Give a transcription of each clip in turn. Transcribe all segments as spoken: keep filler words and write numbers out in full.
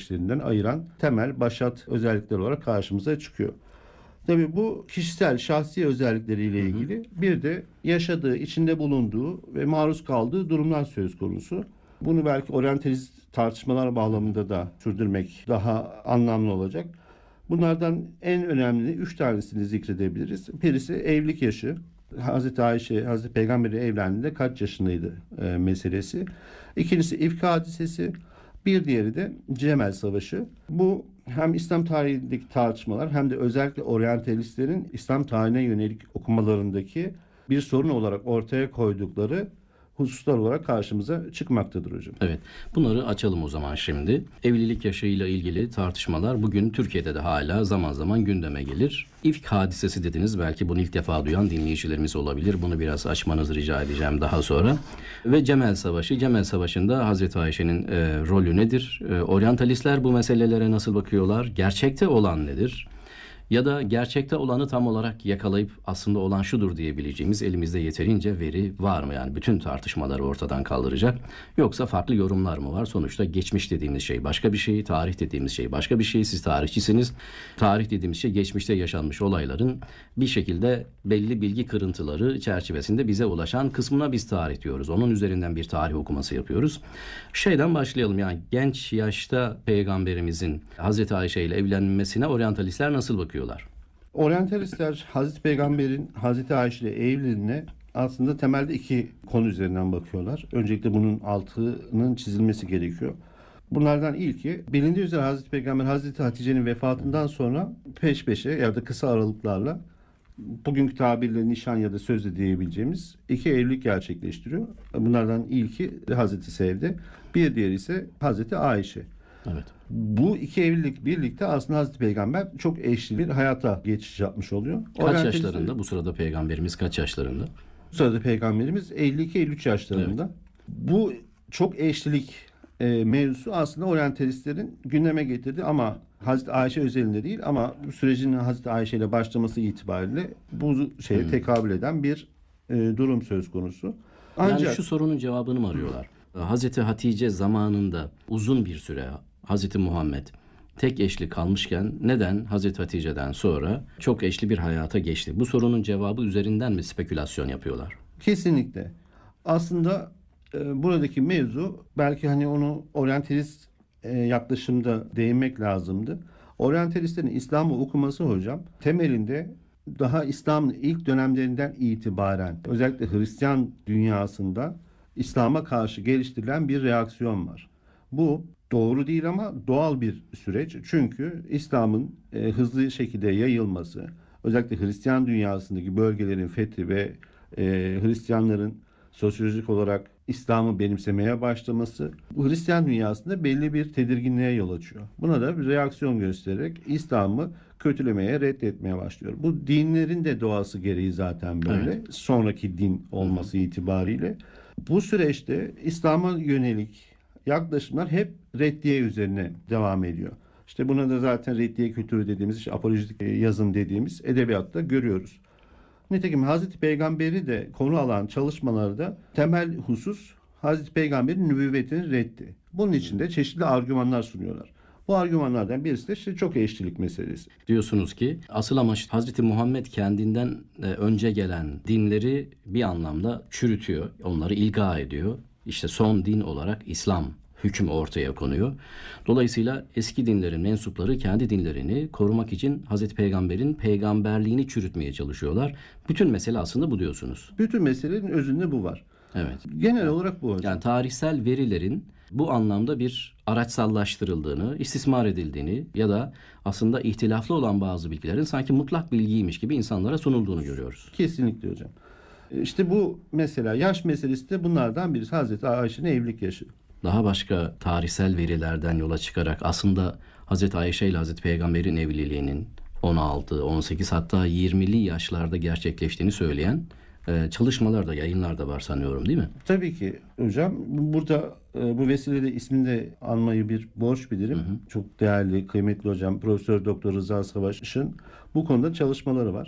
kardeşlerinden ayıran temel başat özellikler olarak karşımıza çıkıyor. Tabii bu kişisel, şahsi özellikleriyle ilgili bir de yaşadığı, içinde bulunduğu ve maruz kaldığı durumlar söz konusu. Bunu belki oryantalist tartışmalar bağlamında da sürdürmek daha anlamlı olacak. Bunlardan en önemli üç tanesini zikredebiliriz. Birisi evlilik yaşı. Hazreti Ayşe, Hazreti Peygamber'le evlendiğinde kaç yaşındaydı e, meselesi. İkincisi ifk hadisesi. Bir diğeri de Cemel Savaşı. Bu hem İslam tarihindeki tartışmalar hem de özellikle oryantalistlerin İslam tarihine yönelik okumalarındaki bir sorun olarak ortaya koydukları hususlar olarak karşımıza çıkmaktadır hocam. Evet. Bunları açalım o zaman şimdi. Evlilik yaşıyla ilgili tartışmalar bugün Türkiye'de de hala zaman zaman gündeme gelir. İfk hadisesi dediniz. Belki bunu ilk defa duyan dinleyicilerimiz olabilir. Bunu biraz açmanızı rica edeceğim daha sonra. Ve Cemel Savaşı. Cemel Savaşı'nda Hazreti Ayşe'nin e, rolü nedir? E, oryantalistler bu meselelere nasıl bakıyorlar? Gerçekte olan nedir? Ya da gerçekte olanı tam olarak yakalayıp aslında olan şudur diyebileceğimiz elimizde yeterince veri var mı? Yani bütün tartışmaları ortadan kaldıracak. Yoksa farklı yorumlar mı var? Sonuçta geçmiş dediğimiz şey başka bir şey, tarih dediğimiz şey başka bir şey. Siz tarihçisiniz. Tarih dediğimiz şey geçmişte yaşanmış olayların bir şekilde belli bilgi kırıntıları çerçevesinde bize ulaşan kısmına biz tarih diyoruz. Onun üzerinden bir tarih okuması yapıyoruz. Şeyden başlayalım, yani genç yaşta Peygamberimizin Hazreti Ayşe ile evlenmesine oryantalistler nasıl bakıyor? Oryantalistler Hazreti Peygamber'in Hazreti Ayşe ile evliliğine aslında temelde iki konu üzerinden bakıyorlar. Öncelikle bunun altının çizilmesi gerekiyor. Bunlardan ilki, bilindiği üzere Hazreti Peygamber Hazreti Hatice'nin vefatından sonra peş peşe ya da kısa aralıklarla bugünkü tabirle nişan ya da sözle diyebileceğimiz iki evlilik gerçekleştiriyor. Bunlardan ilki Hazreti Sevde, bir diğeri ise Hazreti Ayşe. Evet. Bu iki evlilik birlikte aslında Hazreti Peygamber çok eşli bir hayata geçiş yapmış oluyor. Kaç yaşlarında? Bu sırada Peygamberimiz kaç yaşlarında? Bu sırada Peygamberimiz elli iki elli üç yaşlarında. Evet. Bu çok eşlilik e, mevzusu aslında oryantalistlerin gündeme getirdi ama Hazreti Ayşe özelinde değil, ama bu sürecin Hazreti Ayşe ile başlaması itibariyle bu şeye hmm. tekabül eden bir e, durum söz konusu. Ancak, yani şu sorunun cevabını mı arıyorlar? Hazreti Hatice zamanında uzun bir süre Hazreti Muhammed tek eşli kalmışken neden Hazreti Hatice'den sonra çok eşli bir hayata geçti? Bu sorunun cevabı üzerinden mi spekülasyon yapıyorlar? Kesinlikle. Aslında e, buradaki mevzu, belki hani onu oryantalist e, yaklaşımda değinmek lazımdı. Oryantalistlerin İslam'ı okuması hocam temelinde daha İslam'ın ilk dönemlerinden itibaren özellikle Hristiyan dünyasında İslam'a karşı geliştirilen bir reaksiyon var. Bu doğru değil ama doğal bir süreç. Çünkü İslam'ın e, hızlı şekilde yayılması, özellikle Hristiyan dünyasındaki bölgelerin fethi ve e, Hristiyanların sosyolojik olarak İslam'ı benimsemeye başlaması, bu Hristiyan dünyasında belli bir tedirginliğe yol açıyor. Buna da bir reaksiyon göstererek İslam'ı kötülemeye, reddetmeye başlıyor. Bu dinlerin de doğası gereği zaten böyle. Evet. Sonraki din olması itibariyle. Bu süreçte İslam'a yönelik yaklaşımlar hep reddiye üzerine devam ediyor. İşte buna da zaten reddiye kültürü dediğimiz, işte apolojitik yazım dediğimiz edebiyatta görüyoruz. Nitekim Hazreti Peygamber'i de konu alan çalışmalarda temel husus Hazreti Peygamber'in nübüvvetinin reddi. Bunun için de çeşitli argümanlar sunuyorlar. Bu argümanlardan birisi de işte çok eşlilik meselesi. Diyorsunuz ki asıl amaç Hazreti Muhammed kendinden önce gelen dinleri bir anlamda çürütüyor, onları ilga ediyor. İşte son din olarak İslam hüküm ortaya konuyor. Dolayısıyla eski dinlerin mensupları kendi dinlerini korumak için Hazreti Peygamber'in peygamberliğini çürütmeye çalışıyorlar. Bütün mesele aslında bu diyorsunuz. Bütün meselenin özünde bu var. Evet. Genel olarak bu hocam. Yani tarihsel verilerin bu anlamda bir araçsallaştırıldığını, istismar edildiğini ya da aslında ihtilaflı olan bazı bilgilerin sanki mutlak bilgiymiş gibi insanlara sunulduğunu görüyoruz. Kesinlikle hocam. İşte bu mesela yaş meselesi de bunlardan birisi. Hazreti Ayşe'nin evlilik yaşı. Daha başka tarihsel verilerden yola çıkarak aslında Hazreti Ayşe ile Hazreti Peygamber'in evliliğinin on altı, on sekiz hatta yirmili yaşlarda gerçekleştiğini söyleyen e, çalışmalar da, yayınlar da var sanıyorum, değil mi? Tabii ki hocam. Burada e, bu vesileyle ismini de anmayı bir borç bilirim. Hı hı. Çok değerli, kıymetli hocam Profesör Doktor Rıza Savaş'ın bu konuda çalışmaları var.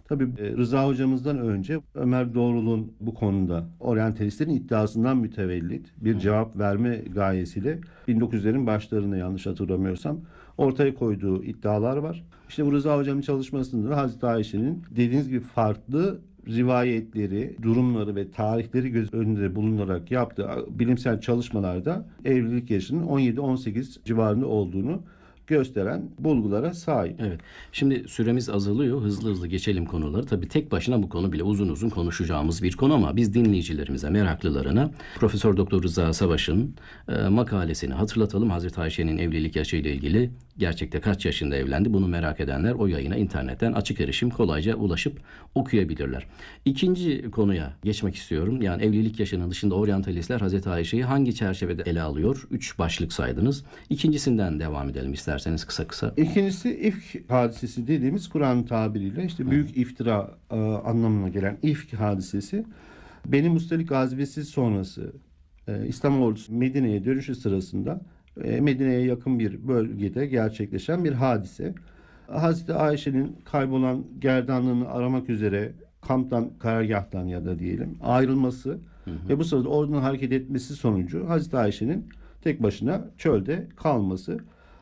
Tabii e, Rıza hocamızdan önce Ömer Doğrul'un bu konuda oryantalistlerin iddiasından mütevellit bir cevap verme gayesiyle bin dokuz yüzlerin başlarında, yanlış hatırlamıyorsam, ortaya koyduğu iddialar var. İşte bu Rıza hocamın çalışmasında da Hazreti Ayşe'nin dediğiniz gibi farklı rivayetleri, durumları ve tarihleri göz önünde bulunarak yaptığı bilimsel çalışmalarda evlilik yaşının on yedi on sekiz civarında olduğunu gösteren bulgulara sahip. Evet. Şimdi süremiz azalıyor. Hızlı hızlı geçelim konuları. Tabii tek başına bu konu bile uzun uzun konuşacağımız bir konu ama biz dinleyicilerimize, meraklılarına Profesör Doktor Rıza Savaş'ın e, makalesini hatırlatalım. Hazreti Ayşe'nin evlilik yaşıyla ilgili gerçekte kaç yaşında evlendi? Bunu merak edenler o yayına internetten açık erişim kolayca ulaşıp okuyabilirler. İkinci konuya geçmek istiyorum. Yani evlilik yaşının dışında oryantalistler Hazreti Ayşe'yi hangi çerçevede ele alıyor? Üç başlık saydınız. İkincisinden devam edelim isterseniz kısa kısa. İkincisi ifk hadisesi dediğimiz, Kur'an tabiriyle işte büyük iftira e, anlamına gelen ifk hadisesi. Beni Mustelik gazvesi sonrası e, İslam ordusu Medine'ye dönüşü sırasında e, Medine'ye yakın bir bölgede gerçekleşen bir hadise. Hazreti Ayşe'nin kaybolan gerdanlığını aramak üzere kamptan, karargâhtan ya da diyelim ayrılması hı hı. ve bu sırada ordunun hareket etmesi sonucu Hazreti Ayşe'nin tek başına çölde kalması.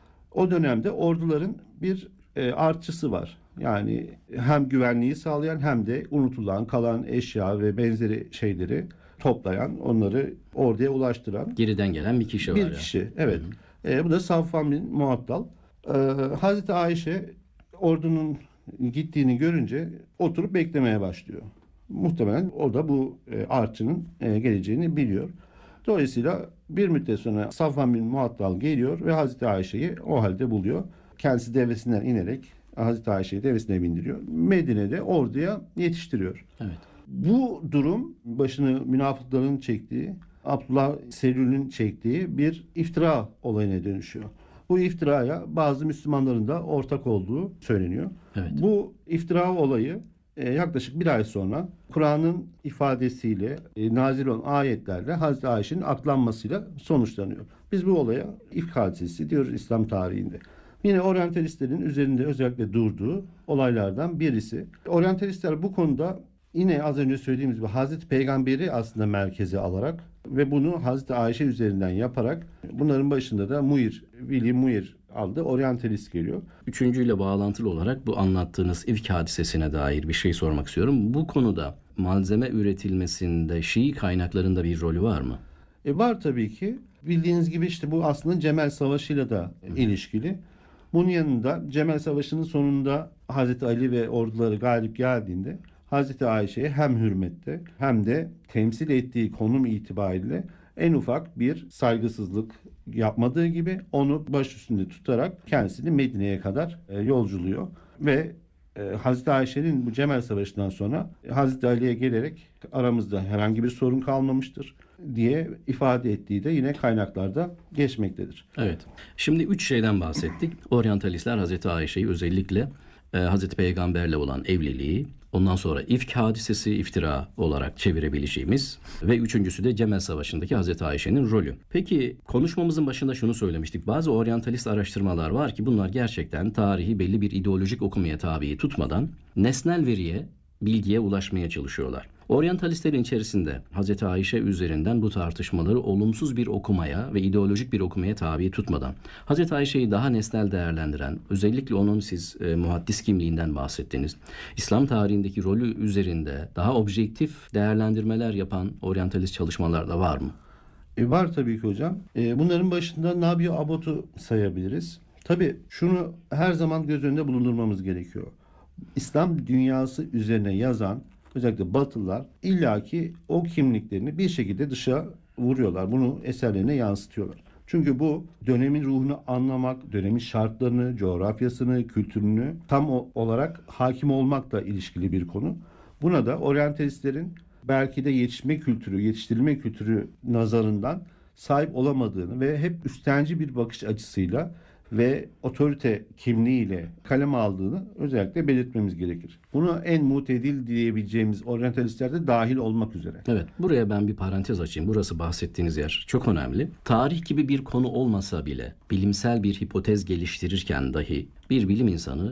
O dönemde orduların bir e, artçısı var. Yani hem güvenliği sağlayan hem de unutulan, kalan eşya ve benzeri şeyleri toplayan, onları orduya ulaştıran geriden gelen bir kişi bir var. Bir kişi, yani. evet. E, bu da Safvan bin Muattal. E, Hazreti Ayşe ordunun gittiğini görünce oturup beklemeye başlıyor. Muhtemelen o da bu e, artçının e, geleceğini biliyor. Dolayısıyla bir müddet sonra Safvan bin Muattal geliyor ve Hazreti Ayşe'yi o halde buluyor. Kendisi devesinden inerek Hazreti Ayşe'yi devesine bindiriyor. Medine'de orduya yetiştiriyor. Evet. Bu durum başını münafıkların çektiği, Abdullah Selül'ün çektiği bir iftira olayına dönüşüyor. Bu iftiraya bazı Müslümanların da ortak olduğu söyleniyor. Evet. Bu iftira olayı e, yaklaşık bir ay sonra Kur'an'ın ifadesiyle, e, nazil olan ayetlerle Hazreti Ayşe'nin aklanmasıyla sonuçlanıyor. Biz bu olaya ifk hadisesi diyoruz İslam tarihinde. Yine oryantalistlerin üzerinde özellikle durduğu olaylardan birisi. Oryantalistler bu konuda yine az önce söylediğimiz gibi Hazreti Peygamber'i aslında merkeze alarak ve bunu Hazreti Ayşe üzerinden yaparak, bunların başında da Muir, William Muir adlı oryantalist geliyor. Üçüncüyle bağlantılı olarak bu anlattığınız ifk hadisesine dair bir şey sormak istiyorum. Bu konuda malzeme üretilmesinde Şii kaynaklarında bir rolü var mı? E var tabii ki. Bildiğiniz gibi işte bu aslında Cemel Savaşı'yla da ilişkili. Bunun yanında Cemel Savaşı'nın sonunda Hazreti Ali ve orduları galip geldiğinde Hazreti Ayşe'ye hem hürmette hem de temsil ettiği konum itibariyle en ufak bir saygısızlık yapmadığı gibi onu baş üstünde tutarak kendisini Medine'ye kadar e, yolculuyor ve e, Hazreti Ayşe'nin bu Cemel Savaşı'ndan sonra Hazreti Ali'ye gelerek aramızda herhangi bir sorun kalmamıştır diye ifade ettiği de yine kaynaklarda geçmektedir. Evet. Şimdi üç şeyden bahsettik. Oryantalistler Hazreti Ayşe'yi özellikle e, Hazreti Peygamberle olan evliliği, ondan sonra ifk hadisesi, iftira olarak çevirebileceğimiz ve üçüncüsü de Cemel Savaşı'ndaki Hazreti Ayşe'nin rolü. Peki konuşmamızın başında şunu söylemiştik. Bazı oryantalist araştırmalar var ki bunlar gerçekten tarihi belli bir ideolojik okumaya tabi tutmadan nesnel veriye, bilgiye ulaşmaya çalışıyorlar. Oryantalistlerin içerisinde Hazreti Ayşe üzerinden bu tartışmaları olumsuz bir okumaya ve ideolojik bir okumaya tabi tutmadan Hazreti Ayşe'yi daha nesnel değerlendiren, özellikle onun siz e, muhaddis kimliğinden bahsettiniz, İslam tarihindeki rolü üzerinde daha objektif değerlendirmeler yapan oryantalist çalışmalar da var mı? E var tabii ki hocam. E, bunların başında Nabi Abot'u sayabiliriz. Tabii şunu her zaman göz önünde bulundurmamız gerekiyor. İslam dünyası üzerine yazan özellikle Batılılar illaki o kimliklerini bir şekilde dışa vuruyorlar. Bunu eserlerine yansıtıyorlar. Çünkü bu dönemin ruhunu anlamak, dönemin şartlarını, coğrafyasını, kültürünü tam olarak hakim olmakla ilişkili bir konu. Buna da oryantalistlerin belki de yetişme kültürü, yetiştirilme kültürü nazarından sahip olamadığını ve hep üstenci bir bakış açısıyla ve otorite kimliğiyle kaleme aldığını özellikle belirtmemiz gerekir. Buna en mutedil diyebileceğimiz oryantalistler de dahil olmak üzere. Evet, buraya ben bir parantez açayım. Burası bahsettiğiniz yer çok önemli. Tarih gibi bir konu olmasa bile bilimsel bir hipotez geliştirirken dahi bir bilim insanı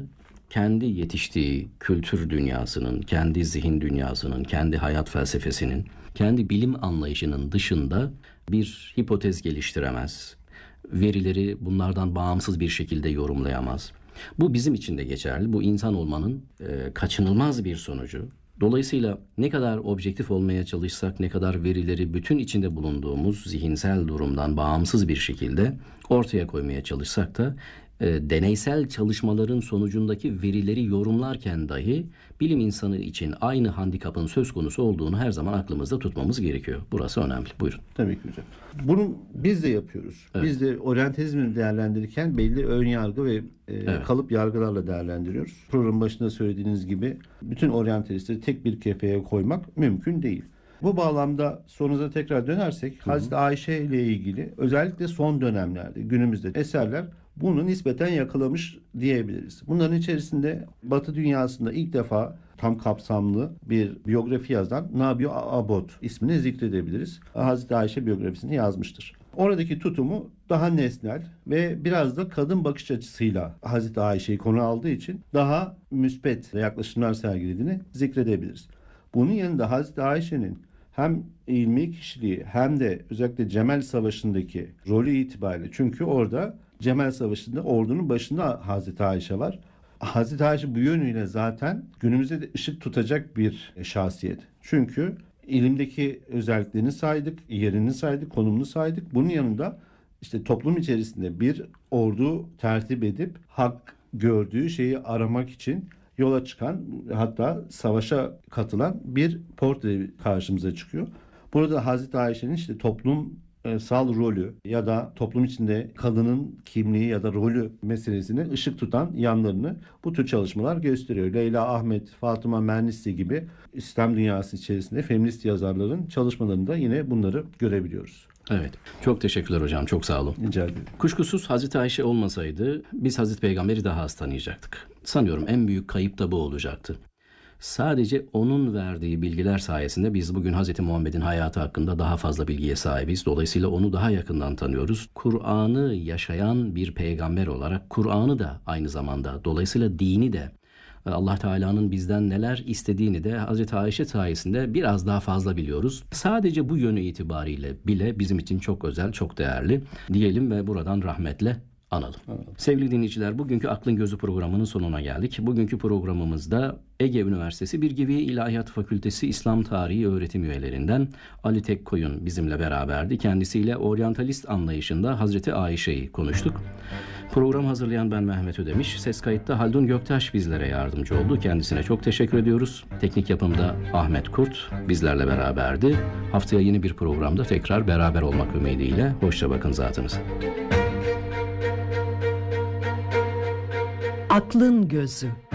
kendi yetiştiği kültür dünyasının, kendi zihin dünyasının, kendi hayat felsefesinin, kendi bilim anlayışının dışında bir hipotez geliştiremez. Verileri bunlardan bağımsız bir şekilde yorumlayamaz. Bu bizim için de geçerli. Bu insan olmanın e, kaçınılmaz bir sonucu. Dolayısıyla ne kadar objektif olmaya çalışsak, ne kadar verileri bütün içinde bulunduğumuz zihinsel durumdan bağımsız bir şekilde ortaya koymaya çalışsak da e, deneysel çalışmaların sonucundaki verileri yorumlarken dahi bilim insanı için aynı handikapın söz konusu olduğunu her zaman aklımızda tutmamız gerekiyor. Burası önemli. Buyurun. Tabii ki hocam. Bunu biz de yapıyoruz. Evet. Biz de oryantalizmi değerlendirirken belli ön yargı ve e, Evet. kalıp yargılarla değerlendiriyoruz. Programın başında söylediğiniz gibi bütün oryantalistleri tek bir kefeye koymak mümkün değil. Bu bağlamda sorunuza tekrar dönersek Hazreti Ayşe ile ilgili özellikle son dönemlerde günümüzde eserler bunu nispeten yakalamış diyebiliriz. Bunların içerisinde Batı dünyasında ilk defa tam kapsamlı bir biyografi yazan Nabi Abod ismini zikredebiliriz. Hazreti Ayşe biyografisini yazmıştır. Oradaki tutumu daha nesnel ve biraz da kadın bakış açısıyla Hazreti Ayşe'yi konu aldığı için daha müspet yaklaşımlar sergilediğini zikredebiliriz. Bunun yanında Hazreti Ayşe'nin hem ilmi kişiliği hem de özellikle Cemel Savaşı'ndaki rolü itibariyle, çünkü orada Cemel Savaşı'nda ordunun başında Hazreti Ayşe var. Hazreti Ayşe bu yönüyle zaten günümüzde de ışık tutacak bir şahsiyet. Çünkü ilimdeki özelliklerini saydık, yerini saydık, konumunu saydık. Bunun yanında işte toplum içerisinde bir ordu tertip edip hak gördüğü şeyi aramak için yola çıkan, hatta savaşa katılan bir portre karşımıza çıkıyor. Burada Hazreti Ayşe'nin işte toplumsal rolü ya da toplum içinde kadının kimliği ya da rolü meselesine ışık tutan yanlarını bu tür çalışmalar gösteriyor. Leyla Ahmet, Fatıma Mernisli gibi İslam dünyası içerisinde feminist yazarların çalışmalarında yine bunları görebiliyoruz. Evet. Çok teşekkürler hocam. Çok sağ olun. Rica ederim. Kuşkusuz Hazreti Ayşe olmasaydı biz Hazreti Peygamber'i daha az tanıyacaktık. Sanıyorum en büyük kayıp da bu olacaktı. Sadece onun verdiği bilgiler sayesinde biz bugün Hazreti Muhammed'in hayatı hakkında daha fazla bilgiye sahibiz. Dolayısıyla onu daha yakından tanıyoruz. Kur'an'ı yaşayan bir peygamber olarak Kur'an'ı da aynı zamanda, dolayısıyla dini de, Allah Teala'nın bizden neler istediğini de Hazreti Ayşe sayesinde biraz daha fazla biliyoruz. Sadece bu yönü itibariyle bile bizim için çok özel, çok değerli diyelim ve buradan rahmetle analım. Anladım. Sevgili dinleyiciler, bugünkü Aklın Gözü programının sonuna geldik. Bugünkü programımızda Ege Üniversitesi Bilgi ve İlahiyat Fakültesi İslam Tarihi öğretim üyelerinden Ali Tekkoyun bizimle beraberdi. Kendisiyle oryantalist anlayışında Hazreti Ayşe'yi konuştuk. Program hazırlayan ben Mehmet Ödemiş. Ses kayıtta Haldun Göktaş bizlere yardımcı oldu. Kendisine çok teşekkür ediyoruz. Teknik yapımda Ahmet Kurt bizlerle beraberdi. Haftaya yeni bir programda tekrar beraber olmak ümidiyle. Hoşça bakın zatınız. Aklın Gözü.